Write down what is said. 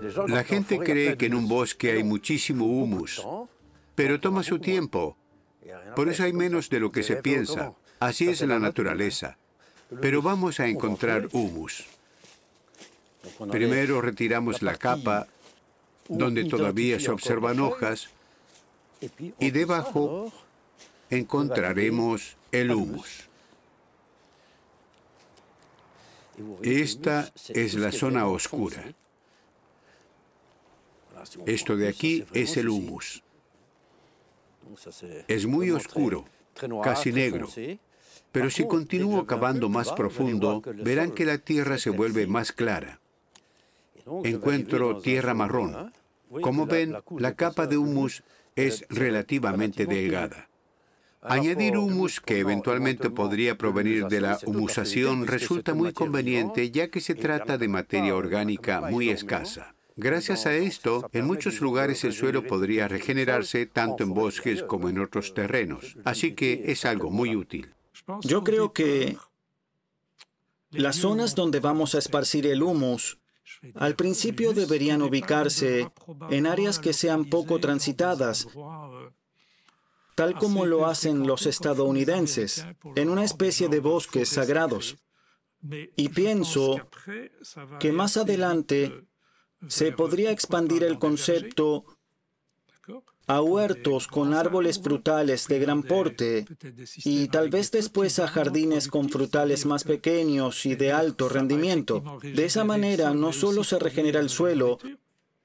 La gente cree que en un bosque hay muchísimo humus, pero toma su tiempo. Por eso hay menos de lo que se piensa. Así es la naturaleza. Pero vamos a encontrar humus. Primero retiramos la capa donde todavía se observan hojas y debajo encontraremos el humus. Esta es la zona oscura. Esto de aquí es el humus. Es muy oscuro, casi negro. Pero si continúo cavando más profundo, verán que la tierra se vuelve más clara. Encuentro tierra marrón. Como ven, la capa de humus es relativamente delgada. Añadir humus, que eventualmente podría provenir de la humusación, resulta muy conveniente ya que se trata de materia orgánica muy escasa. Gracias a esto, en muchos lugares el suelo podría regenerarse tanto en bosques como en otros terrenos. Así que es algo muy útil. Yo creo que las zonas donde vamos a esparcir el humus al principio deberían ubicarse en áreas que sean poco transitadas, tal como lo hacen los estadounidenses, en una especie de bosques sagrados. Y pienso que más adelante se podría expandir el concepto a huertos con árboles frutales de gran porte y tal vez después a jardines con frutales más pequeños y de alto rendimiento. De esa manera no solo se regenera el suelo,